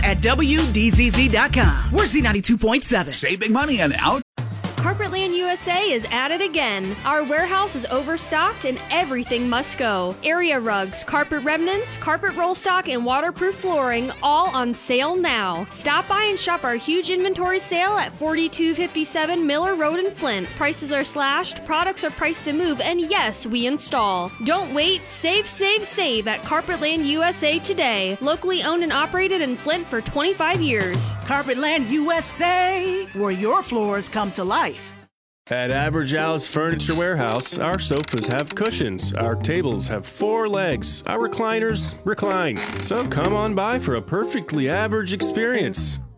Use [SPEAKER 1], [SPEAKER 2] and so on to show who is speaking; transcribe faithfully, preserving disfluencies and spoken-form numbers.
[SPEAKER 1] at W D Z Z dot com. We're Z ninety-two point seven.
[SPEAKER 2] Save big money on out.
[SPEAKER 3] Carpetland U S A is at it again. Our warehouse is overstocked and everything must go. Area rugs, carpet remnants, carpet roll stock, and waterproof flooring all on sale now. Stop by and shop our huge inventory sale at forty-two fifty-seven Miller Road in Flint. Prices are slashed, products are priced to move, and yes, we install. Don't wait. Save, save, save at Carpetland U S A today. Locally owned and operated in Flint for twenty-five years.
[SPEAKER 1] Carpetland U S A, where your floors come to life.
[SPEAKER 4] At Average Al's Furniture Warehouse, our sofas have cushions, our tables have four legs, our recliners recline. So come on by for a perfectly average experience.